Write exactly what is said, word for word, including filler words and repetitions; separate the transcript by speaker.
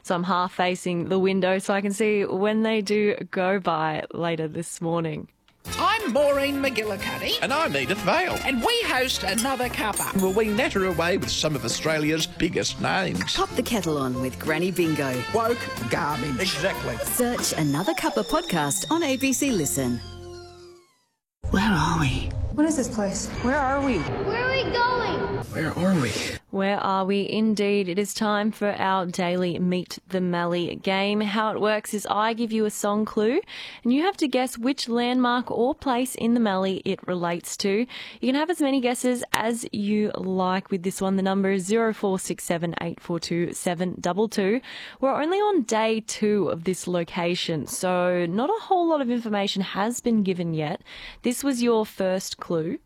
Speaker 1: So I'm half facing the window so I can see when they do go by later this morning.
Speaker 2: I'm Maureen McGillicuddy.
Speaker 3: And I'm Edith Vale.
Speaker 2: And we host Another Cuppa.
Speaker 3: Well, we natter away with some of Australia's biggest names.
Speaker 4: Pop the kettle on with Granny Bingo.
Speaker 2: Woke garbage.
Speaker 3: Exactly.
Speaker 4: Search Another Cuppa podcast on A B C Listen.
Speaker 2: Where are we?
Speaker 5: What is this place? Where are we?
Speaker 6: Where are we going?
Speaker 2: Where are we?
Speaker 1: Where are we? Indeed, it is time for our daily Meet the Mallee game. How it works is I give you a song clue and you have to guess which landmark or place in the Mallee it relates to. You can have as many guesses as you like with this one. The number is zero four six seven eight four two seven two two. We're only on day two of this location, so not a whole lot of information has been given yet. This was your first clue.